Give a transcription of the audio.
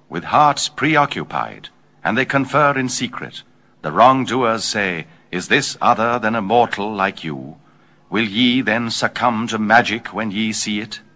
with hearts preoccupied, and they confer in secret. The wrongdoers say, "Is this other than a mortal like you? Will ye then succumb to magic when ye see it?"